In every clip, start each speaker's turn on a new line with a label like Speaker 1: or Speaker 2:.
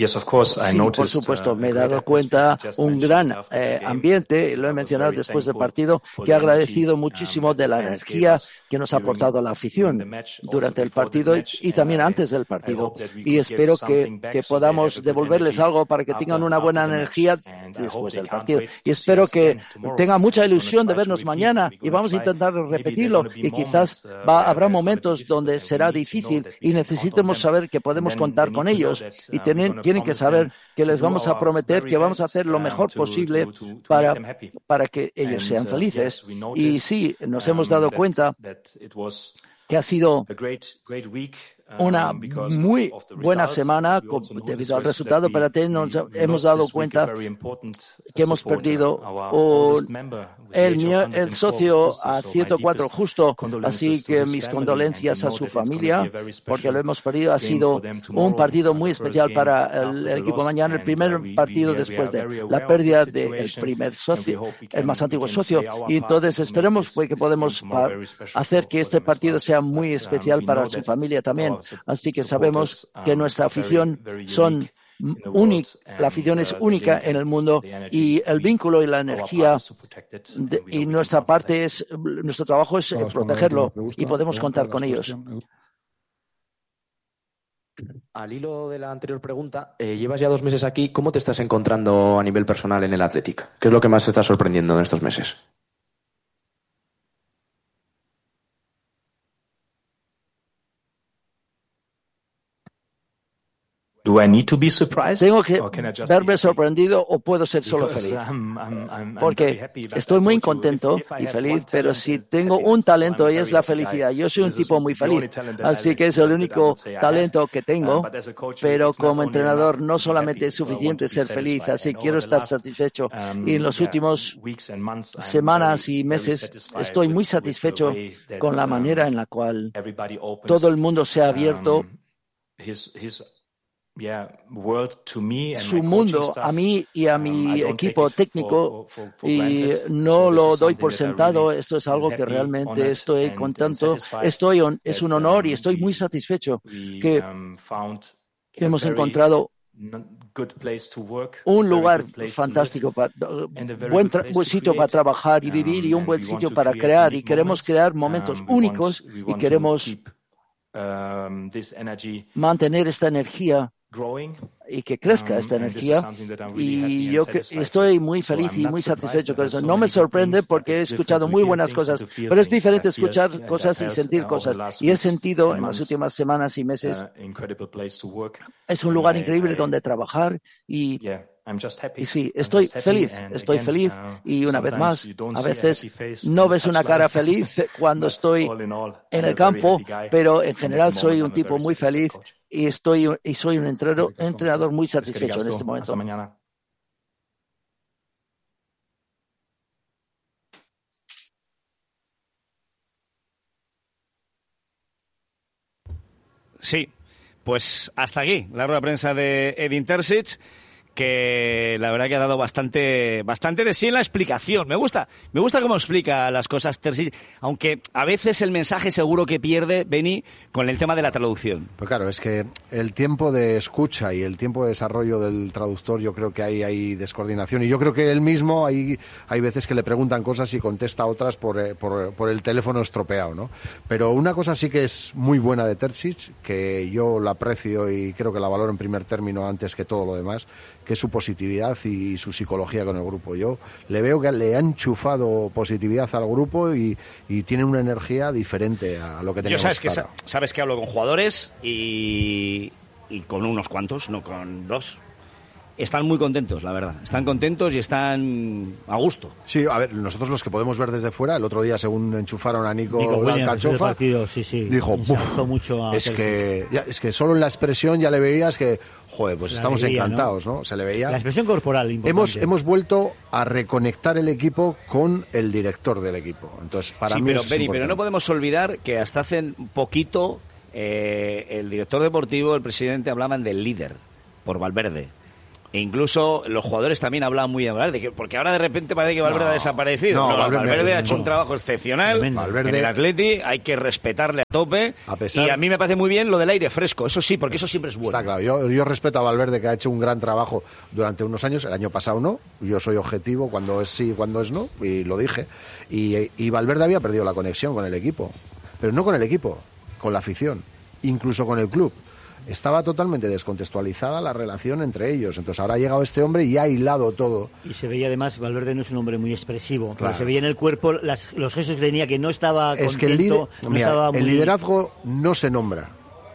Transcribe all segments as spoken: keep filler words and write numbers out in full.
Speaker 1: Sí, por supuesto, me he dado cuenta un gran eh, ambiente, lo he mencionado después del partido, que he agradecido muchísimo de la energía que nos ha aportado la afición durante el partido y, y también antes del partido. Y espero que, que podamos devolverles algo para que tengan una buena energía después del partido. Y espero que tengan mucha ilusión de vernos mañana y vamos a intentar repetirlo. Y quizás va, habrá momentos donde será difícil y necesitemos saber que podemos contar con ellos. Y tienen, tienen que saber que les vamos a prometer que vamos a hacer lo mejor posible para, para que ellos sean felices. Y sí, nos hemos dado cuenta que ha sido una muy buena semana debido al resultado, pero nos hemos dado cuenta que hemos perdido un, el, el socio a ciento cuatro justo, así que mis condolencias a su familia, porque lo hemos perdido. Ha sido un partido muy especial para el, el equipo mañana, el primer partido después de la pérdida del primer socio, el más antiguo socio, y entonces esperemos pues, que podemos hacer que este partido sea muy especial para su familia también. Así que sabemos que nuestra afición son única, la afición es única en el mundo y el vínculo y la energía de, y nuestra parte es, nuestro trabajo es protegerlo y podemos contar con ellos.
Speaker 2: Al hilo de la anterior pregunta, eh, llevas ya dos meses aquí. ¿Cómo te estás encontrando a nivel personal en el Athletic? ¿Qué es lo que más te está sorprendiendo en estos meses?
Speaker 3: Do I need to be surprised?
Speaker 1: ¿Tengo que verme sorprendido o puedo ser solo feliz? Porque estoy muy contento y feliz, pero si tengo un talento y es la felicidad. Yo soy un tipo muy feliz, así que es el único talento que tengo, pero como entrenador no solamente es suficiente ser feliz, así que quiero estar satisfecho. Y en los últimos semanas y meses estoy muy satisfecho con la manera en la cual todo el mundo se ha abierto su mundo a mí y a mi equipo técnico, y no lo doy por sentado. Esto es algo que realmente estoy contento. Estoy, es un honor y estoy muy satisfecho que, que hemos encontrado un lugar fantástico, para, buen, buen sitio para trabajar y vivir y un buen sitio para crear. Y queremos crear momentos únicos y queremos mantener esta energía y que crezca esta energía, y yo que estoy muy feliz y muy satisfecho con eso. No me sorprende porque he escuchado muy buenas cosas, pero es diferente escuchar cosas y sentir cosas, y he sentido en las últimas semanas y meses es un lugar increíble donde trabajar y Y sí, estoy feliz, estoy feliz y una vez más, a veces no ves una cara feliz cuando estoy en el campo, pero en general soy un tipo muy feliz y estoy y soy un entrenador, entrenador muy satisfecho en este momento.
Speaker 4: Sí, pues hasta aquí la rueda de prensa de Edin Terzic, que la verdad que ha dado bastante bastante de sí en la explicación. Me gusta, me gusta cómo explica las cosas Terzic, aunque a veces el mensaje seguro que pierde, Beni, con el tema de la traducción.
Speaker 5: Pues claro, es que el tiempo de escucha y el tiempo de desarrollo del traductor, yo creo que hay, hay descoordinación, y yo creo que él mismo hay, hay veces que le preguntan cosas y contesta otras por, por, por el teléfono estropeado, ¿no? Pero una cosa sí que es muy buena de Terzic, que yo la aprecio y creo que la valoro en primer término antes que todo lo demás, que es su positividad y su psicología con el grupo. Yo le veo que le han enchufado positividad al grupo y, y tiene una energía diferente a lo que tenemos.
Speaker 4: Yo sabes que, sabes que hablo con jugadores y, y con unos cuantos, no con dos. Están muy contentos, la verdad. Están contentos y están a gusto.
Speaker 5: Sí, a ver, nosotros los que podemos ver desde fuera, el otro día según enchufaron a Nico,
Speaker 6: Nico
Speaker 5: la Alcachofa,
Speaker 6: partido, sí, sí.
Speaker 5: dijo,
Speaker 6: mucho a
Speaker 5: es que ya, es que solo en la expresión ya le veías que, joder, pues la estamos alegría, encantados, ¿no? ¿no? Se le veía.
Speaker 6: La expresión corporal, importante.
Speaker 5: Hemos, hemos vuelto a reconectar el equipo con el director del equipo. Entonces, para
Speaker 4: sí,
Speaker 5: mí
Speaker 4: pero,
Speaker 5: es
Speaker 4: Beni, pero no podemos olvidar que hasta hace poquito eh, el director deportivo, el presidente, hablaban del líder por Valverde. E incluso los jugadores también hablaban muy de Valverde, porque ahora de repente parece que Valverde
Speaker 5: no,
Speaker 4: ha desaparecido.
Speaker 5: No,
Speaker 4: no,
Speaker 5: Valverde,
Speaker 4: Valverde ha hecho
Speaker 5: no.
Speaker 4: un trabajo excepcional
Speaker 5: Valverde,
Speaker 4: en el Atleti, hay que respetarle a tope.
Speaker 5: A pesar,
Speaker 4: y a mí me parece muy bien lo del aire fresco, eso sí, porque eso siempre es bueno.
Speaker 5: Está claro, yo, yo respeto a Valverde, que ha hecho un gran trabajo durante unos años, el año pasado no, yo soy objetivo cuando es sí, cuando es no, y lo dije. Y, y Valverde había perdido la conexión con el equipo, pero no con el equipo, con la afición, incluso con el club. Estaba totalmente descontextualizada la relación entre ellos. Entonces ahora ha llegado este hombre y ha hilado todo.
Speaker 6: Y se veía además, Valverde no es un hombre muy expresivo.
Speaker 5: Claro.
Speaker 6: Se veía en el cuerpo las, los gestos que tenía, que no estaba contento.
Speaker 5: Es que el, lider,
Speaker 6: no
Speaker 5: mira,
Speaker 6: estaba muy...
Speaker 5: el liderazgo no se nombra,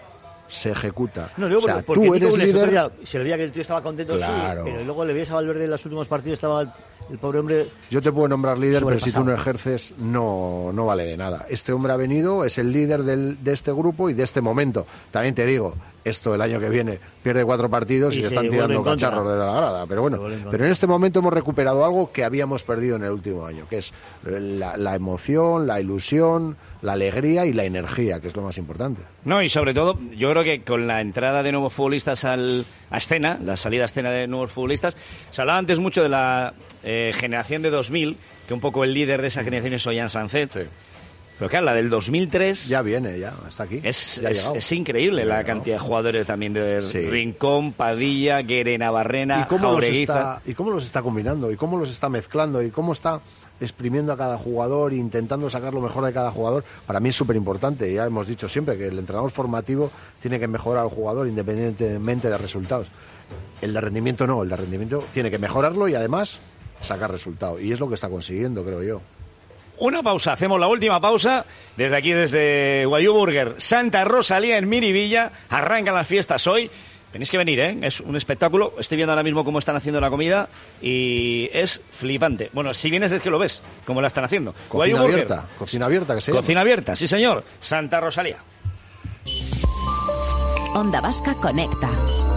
Speaker 5: se ejecuta.
Speaker 6: No, digo,
Speaker 5: o sea,
Speaker 6: porque
Speaker 5: tú eres líder.
Speaker 6: Día, se le veía que el tío estaba contento,
Speaker 5: claro.
Speaker 6: Sí, pero luego le veías a Valverde en los últimos partidos, estaba el, el pobre hombre.
Speaker 5: Yo te puedo nombrar líder, pero si tú no ejerces, no, no vale de nada. Este hombre ha venido, es el líder del, de este grupo y de este momento. También te digo, esto el año que viene pierde cuatro partidos y, y se están tirando cacharros de la grada. Pero bueno, pero en este momento hemos recuperado algo que habíamos perdido en el último año, que es la, la emoción, la ilusión, la alegría y la energía, que es lo más importante.
Speaker 4: No, y sobre todo, yo creo que con la entrada de nuevos futbolistas al, a escena, la salida a escena de nuevos futbolistas, se hablaba antes mucho de la eh, generación de dos mil, que un poco el líder de esa generación es Ollán Sánchez. Sí. Pero claro, la del dos mil tres...
Speaker 5: Ya viene, ya, está aquí.
Speaker 4: Es,
Speaker 5: ya
Speaker 4: es, es increíble la cantidad de jugadores también de sí. Rincón, Padilla, Guerena, Barrena,
Speaker 5: ¿Y cómo, los
Speaker 4: Jaureguiza.
Speaker 5: está, y cómo los está combinando, y cómo los está mezclando, y cómo está exprimiendo a cada jugador, intentando sacar lo mejor de cada jugador. Para mí es súper importante. Ya hemos dicho siempre que el entrenador formativo tiene que mejorar al jugador independientemente de resultados. El de rendimiento no, el de rendimiento tiene que mejorarlo y además sacar resultados. Y es lo que está consiguiendo, creo yo.
Speaker 4: Una pausa, hacemos la última pausa. Desde aquí, desde Guayú Burger, Santa Rosalía en Miribilla. Arrancan las fiestas hoy. Tenéis que venir, ¿eh? Es un espectáculo. Estoy viendo ahora mismo cómo están haciendo la comida y es flipante. Bueno, si vienes es que lo ves, cómo la están haciendo.
Speaker 5: Cocina abierta, cocina abierta que se llama.
Speaker 4: Cocina abierta, sí señor. Santa Rosalía.
Speaker 7: Onda Vasca Conecta.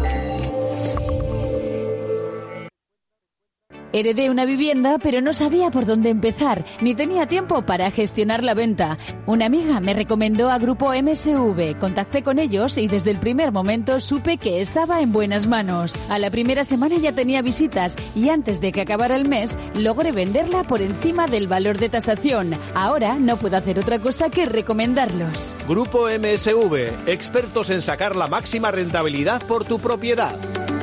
Speaker 7: Heredé una vivienda, pero no sabía por dónde empezar, ni tenía tiempo para gestionar la venta. Una amiga me recomendó a Grupo M S V. Contacté con ellos y desde el primer momento supe que estaba en buenas manos. A la primera semana ya tenía visitas y antes de que acabara el mes logré venderla por encima del valor de tasación. Ahora no puedo hacer otra cosa que recomendarlos.
Speaker 8: Grupo M S V, expertos en sacar la máxima rentabilidad por tu propiedad.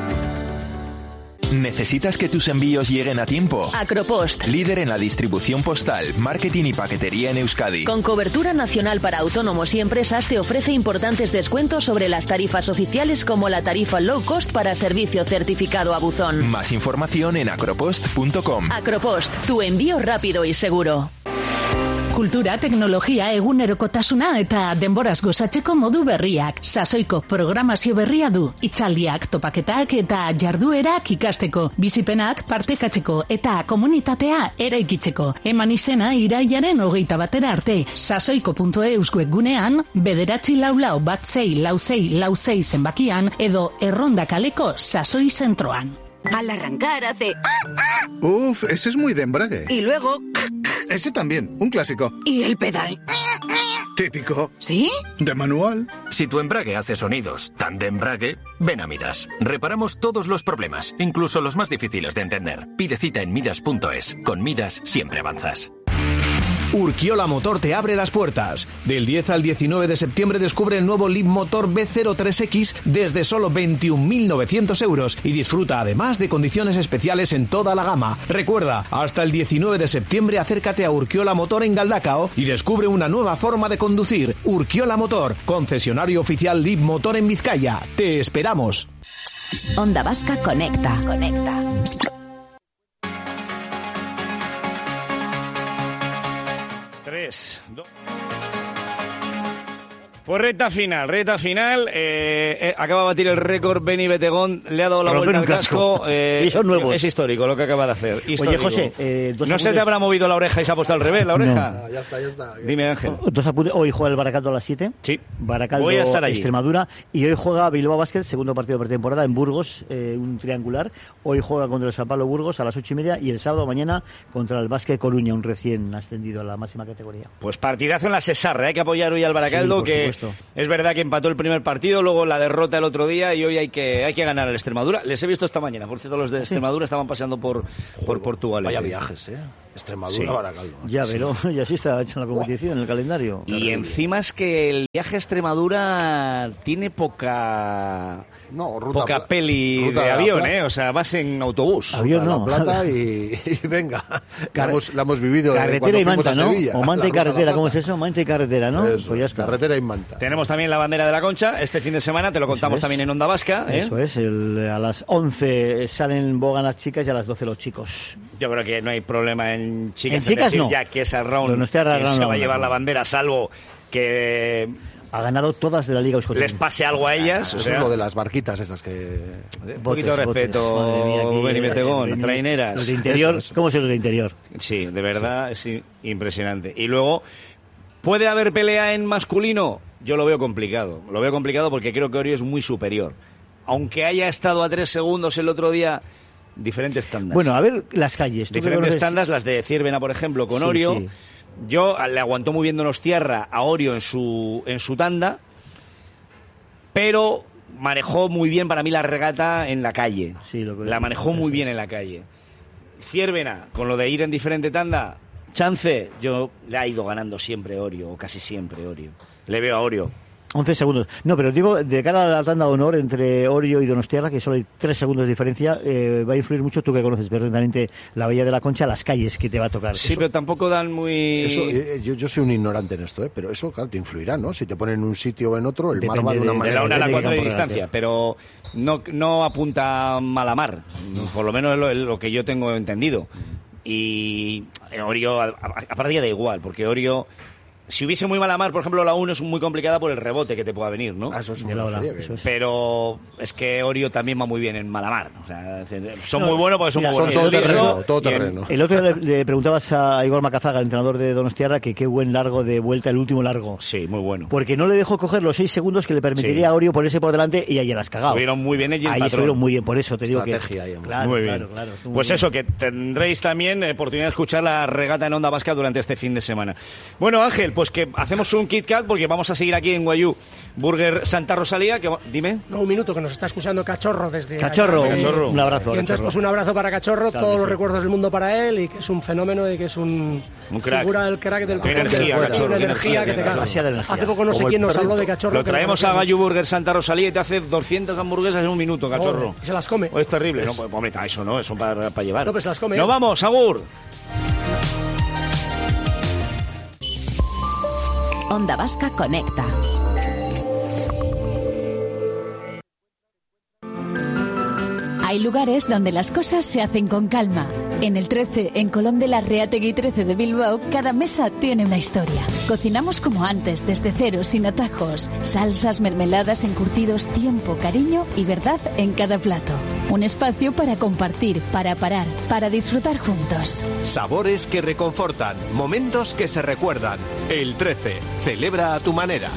Speaker 9: ¿Necesitas que tus envíos lleguen a tiempo?
Speaker 7: Acropost.
Speaker 9: Líder en la distribución postal, marketing y paquetería en Euskadi.
Speaker 7: Con cobertura nacional para autónomos y empresas te ofrece importantes descuentos sobre las tarifas oficiales como la tarifa low cost para servicio certificado a buzón.
Speaker 9: Más información en acropost punto com.
Speaker 7: Acropost, tu envío rápido y seguro. Kultura, teknologia, egunerokotasuna eta denboraz gozatzeko modu berriak. Sasoiko programazio berria du. Hitzaldiak, topaketak eta jarduerak ikasteko. Bizipenak partekatzeko eta komunitatea eraikitzeko. Eman izena irailaren hogeita batera arte. Sasoiko puntu eus webgunean, bederatzi lau lau bat zei lau zei lau zei zenbakian edo erronda kaleko sasoi zentroan.
Speaker 10: Al arrancar hace...
Speaker 11: Uf, ese es muy de embrague.
Speaker 10: Y luego...
Speaker 11: Ese también, un clásico.
Speaker 10: ¿Y el pedal?
Speaker 11: Típico.
Speaker 10: ¿Sí?
Speaker 11: De manual.
Speaker 12: Si tu embrague hace sonidos tan de embrague, ven a Midas. Reparamos todos los problemas, incluso los más difíciles de entender. Pide cita en midas punto es. Con Midas siempre avanzas.
Speaker 8: Urkiola Motor te abre las puertas. Del diez al diecinueve de septiembre descubre el nuevo Leap Motor B cero tres X desde solo veintiún mil novecientos euros y disfruta además de condiciones especiales en toda la gama. Recuerda, hasta el diecinueve de septiembre acércate a Urkiola Motor en Galdacao y descubre una nueva forma de conducir. Urkiola Motor, concesionario oficial Leap Motor en Vizcaya. Te esperamos.
Speaker 7: Onda Vasca Conecta. Conecta.
Speaker 4: Tres, dos. Pues recta final, recta final. Eh, eh, acaba de batir el récord Beni Betegón, le ha dado la vuelta al casco.
Speaker 6: Eh, y son nuevos.
Speaker 4: Es histórico lo que acaba de hacer. Histórico.
Speaker 6: Oye, José, eh,
Speaker 4: ¿no apuntes... se te habrá movido la oreja y se ha puesto al revés la oreja?
Speaker 5: No. Ya está, ya está.
Speaker 4: Dime, Ángel.
Speaker 6: Dos apuntes. Hoy juega el Baracaldo a las siete.
Speaker 4: Sí.
Speaker 6: Baracaldo,
Speaker 4: voy a estar allí.
Speaker 6: Extremadura. Y hoy juega Bilbao Basket, segundo partido de pretemporada en Burgos, eh, un triangular. Hoy juega contra el San Pablo Burgos a las ocho y media y el sábado mañana contra el Basket Coruña, un recién ascendido a la máxima categoría.
Speaker 4: Pues partidazo en la Sesarra. Hay que apoyar hoy al Baracaldo, sí, que es verdad que empató el primer partido, luego la derrota el otro día y hoy hay que hay que ganar al Extremadura. Les he visto esta mañana, por cierto, los de Extremadura estaban paseando por, por Portugal.
Speaker 5: Vaya
Speaker 4: eh.
Speaker 5: viajes, ¿eh? Extremadura,
Speaker 4: Sí.
Speaker 5: Baracaldo.
Speaker 6: Ya, pero ya sí está hecha la competición en el calendario.
Speaker 4: Y terrible. Encima es que el viaje a Extremadura tiene poca
Speaker 5: no, ruta,
Speaker 4: poca peli
Speaker 5: ruta
Speaker 4: de,
Speaker 5: de
Speaker 4: avión,
Speaker 5: Plata.
Speaker 4: ¿eh? O sea, vas en autobús.
Speaker 5: Avión no. La Plata y, y venga. La hemos, la hemos vivido
Speaker 6: carretera y manta, ¿no?
Speaker 5: Sevilla,
Speaker 6: o manta y carretera, ¿cómo es eso? Manta y carretera, ¿no?
Speaker 5: Eso,
Speaker 6: pues ya está.
Speaker 5: Carretera y manta.
Speaker 4: Tenemos también la bandera de la Concha este fin de semana, te lo contamos también en Onda Vasca. ¿eh?
Speaker 6: Eso es, el, a las once salen bogan las chicas y a las doce los chicos.
Speaker 4: Yo creo que no hay problema en chicas.
Speaker 6: En chicas
Speaker 4: decir
Speaker 6: no.
Speaker 4: Ya que es Arraun
Speaker 6: Pero no esté Arraun,
Speaker 4: quien se
Speaker 6: no,
Speaker 4: va a
Speaker 6: no,
Speaker 4: llevar
Speaker 6: no.
Speaker 4: la bandera, salvo que
Speaker 6: ha ganado todas de la Liga Euskotren.
Speaker 4: les pase algo a ellas.
Speaker 5: Eso
Speaker 4: o sea,
Speaker 5: es lo de las barquitas esas que...
Speaker 4: Un poquito de respeto, Beni Betegón, traineras.
Speaker 6: Los de interior,
Speaker 4: Eso es.
Speaker 6: ¿cómo son los de interior?
Speaker 4: Sí, de verdad, sí. sí, impresionante. Y luego, ¿puede haber pelea en masculino? Yo lo veo complicado. Lo veo complicado porque creo que Orio es muy superior. Aunque haya estado a tres segundos el otro día, diferentes tandas.
Speaker 6: Bueno, a ver las calles.
Speaker 4: Diferentes conoces... tandas, las de Ciervena, por ejemplo, con
Speaker 6: sí,
Speaker 4: Orio.
Speaker 6: Sí.
Speaker 4: Yo le aguantó muy bien Donostierra a Orio en su, en su tanda, pero manejó muy bien para mí la regata en la calle.
Speaker 6: Sí, lo que
Speaker 4: la manejó muy bien en la calle. Ciervena, con lo de ir en diferente tanda, chance, yo le ha ido ganando siempre Orio, o casi siempre Orio. Le veo a Orio.
Speaker 6: once segundos. No, pero digo, de cara a la tanda de honor entre Orio y Donostiarra, que solo hay tres segundos de diferencia, eh, va a influir mucho, tú que conoces perfectamente la Bahía de la Concha, las calles que te va a tocar.
Speaker 4: Sí,
Speaker 6: eso.
Speaker 4: Pero tampoco dan muy...
Speaker 5: Eso, eh, yo, yo soy un ignorante en esto, ¿eh? Pero eso, claro, te influirá, ¿no? Si te ponen en un sitio o en otro, el
Speaker 6: Depende
Speaker 5: mar va de una
Speaker 6: de,
Speaker 5: manera...
Speaker 4: De la una a la cuatro de
Speaker 6: de
Speaker 4: distancia, pero no, no apunta mal a mar, por lo menos lo, lo que yo tengo entendido. Y Orio, a, a, a partida da igual, porque Orio... Si hubiese muy mala mar, por ejemplo, la uno es muy complicada por el rebote que te pueda venir, ¿no?
Speaker 5: Ah, eso es
Speaker 6: De la ola, eso es.
Speaker 4: Pero es que Orio también va muy bien en mala mar. O sea, son
Speaker 6: No,
Speaker 4: muy buenos porque son
Speaker 6: mira,
Speaker 4: muy
Speaker 5: son
Speaker 4: buenos.
Speaker 5: todo
Speaker 4: El
Speaker 5: terreno,
Speaker 4: liso
Speaker 5: todo
Speaker 4: y en-
Speaker 5: terreno.
Speaker 6: El otro día le, le preguntabas a Igor Macazaga, el entrenador de Donostiarra, que qué buen largo de vuelta, el último largo.
Speaker 4: Sí, muy bueno.
Speaker 6: Porque no le dejó coger los seis segundos que le permitiría
Speaker 4: Sí.
Speaker 6: a Orio ponerse por delante y ahí la has cagado.
Speaker 4: Estuvieron muy bien ellos y el
Speaker 6: Ahí
Speaker 4: patrón.
Speaker 6: estuvieron muy bien, por eso te digo que...
Speaker 5: Estrategia ahí, hombre.
Speaker 6: Claro,
Speaker 4: Muy
Speaker 6: claro,
Speaker 4: bien.
Speaker 6: claro, estuvo muy
Speaker 4: Pues
Speaker 6: bien.
Speaker 4: eso, que tendréis también eh, oportunidad de escuchar la regata en Onda Vasca durante este fin de semana. Bueno, Ángel, pues que hacemos un Kit Kat porque vamos a seguir aquí en Guayú Burger Santa Rosalía. Que, dime.
Speaker 13: No, un minuto, que nos está escuchando Cachorro desde...
Speaker 6: Cachorro,
Speaker 13: allá.
Speaker 6: un,
Speaker 4: Cachorro.
Speaker 6: un abrazo.
Speaker 13: Y entonces,
Speaker 6: Cachorro.
Speaker 13: pues un abrazo para Cachorro,
Speaker 6: Claro
Speaker 13: todos
Speaker 6: que
Speaker 13: los
Speaker 6: sí.
Speaker 13: recuerdos del mundo para él, y que es un fenómeno y que es un,
Speaker 4: Un crack.
Speaker 13: figura del crack del
Speaker 4: Qué
Speaker 13: cojón,
Speaker 4: energía,
Speaker 13: del-
Speaker 4: Cachorro,
Speaker 13: una
Speaker 4: qué
Speaker 13: energía
Speaker 4: energía,
Speaker 13: que te
Speaker 4: qué
Speaker 13: cagas.
Speaker 6: demasiada energía.
Speaker 13: Hace poco no sé
Speaker 5: Como el
Speaker 13: quién nos
Speaker 5: perrito.
Speaker 13: habló de Cachorro.
Speaker 4: Lo
Speaker 13: que
Speaker 4: traemos
Speaker 13: me
Speaker 4: a
Speaker 13: parecía
Speaker 4: Guayú Burger Santa Rosalía y te hace doscientas hamburguesas en un minuto, Cachorro.
Speaker 13: mucho. Y se las come.
Speaker 4: Oh, es terrible. No, pues, hombre, eso no, eso para, para llevar.
Speaker 13: No, pues se las come.
Speaker 4: ¡Nos vamos, Agur!
Speaker 7: Onda Vasca Conecta. Hay lugares donde las cosas se hacen con calma. En el trece, en Colón de la Reategui trece de Bilbao, cada mesa tiene una historia. Cocinamos como antes, desde cero, sin atajos. Salsas, mermeladas, encurtidos, tiempo, cariño y verdad en cada plato. Un espacio para compartir, para parar, para disfrutar juntos.
Speaker 8: Sabores que reconfortan, momentos que se recuerdan. El trece, celebra a tu manera.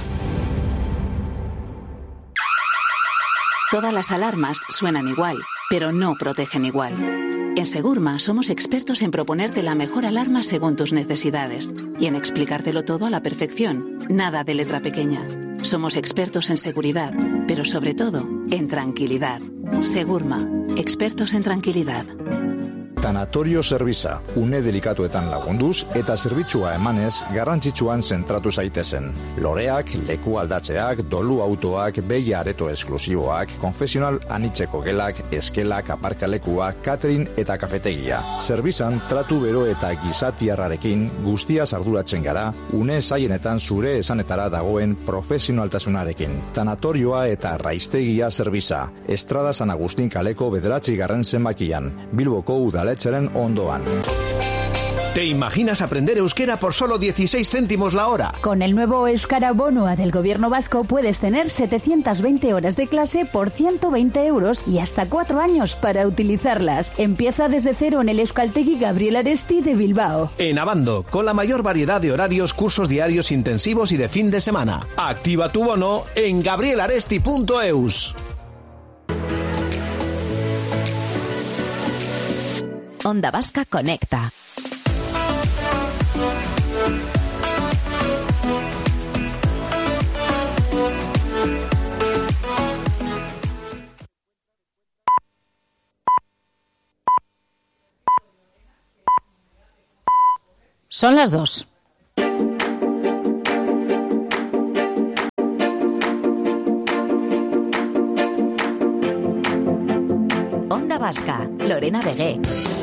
Speaker 14: Todas las alarmas suenan igual, pero no protegen igual. En Segurma somos expertos en proponerte la mejor alarma según tus necesidades y en explicártelo todo a la perfección. Nada de letra pequeña. Somos expertos en seguridad, pero sobre todo en tranquilidad. Segurma, expertos en tranquilidad.
Speaker 15: Tanatorio Zerbitza, une delikatuetan lagunduz eta zerbitzua emanez garrantzitsuan zentratu zaitezen. Loreak, leku aldatzeak, dolu autoak, behi areto esklusiboak, konfesional anitzeko gelak, eskelak, aparkalekuak, catering eta kafetegia. Zerbitzan tratu bero eta gizatiarrarekin guztiaz arduratzen gara, une zaienetan zure esanetara dagoen profesionaltasunarekin. Tanatorioa eta raiztegia Zerbitza, Estrada San Agustin kaleko bederatzi garren zenbakian, Bilboko udale ondoan.
Speaker 8: ¿Te imaginas aprender euskera por solo dieciséis céntimos la hora?
Speaker 16: Con el nuevo Euskara Bonoa del Gobierno Vasco puedes tener setecientas veinte horas de clase por ciento veinte euros y hasta cuatro años para utilizarlas. Empieza desde cero en el Euskaltegi Gabriel Aresti de Bilbao.
Speaker 8: En Abando, con la mayor variedad de horarios, cursos diarios intensivos y de fin de semana. Activa tu bono en gabrielaresti punto eus.
Speaker 7: Onda Vasca Conecta. Son las dos.
Speaker 17: Onda Vasca, Lorena Begué.